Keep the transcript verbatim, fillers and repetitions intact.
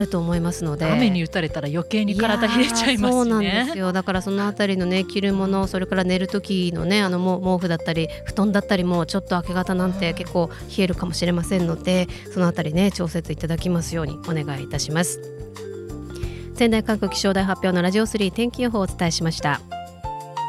だと思いますので、 雨に打たれたら余計に体冷えちゃいますしね。 そうなんですよ。だからそのあたりのね、着るもの、それから寝る時のね、あのも毛布だったり布団だったりもちょっと明け方なんて結構冷えるかもしれませんので、そのあたりね調節いただきますようにお願いいたします。仙台管区気象台発表のラジオスリー天気予報をお伝えしました。